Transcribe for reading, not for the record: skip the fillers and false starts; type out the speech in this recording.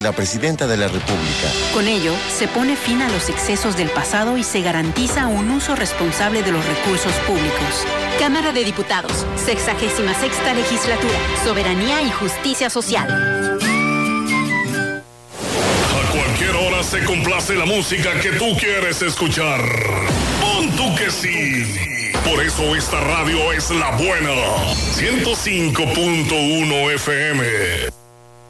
La Presidenta de la República. Con ello, se pone fin a los excesos del pasado y se garantiza un uso responsable de los recursos públicos. Cámara de Diputados, 66ª Legislatura, Soberanía y Justicia Social. A cualquier hora se complace la música que tú quieres escuchar. Pon tú que sí. Por eso esta radio es la buena. 105.1 FM.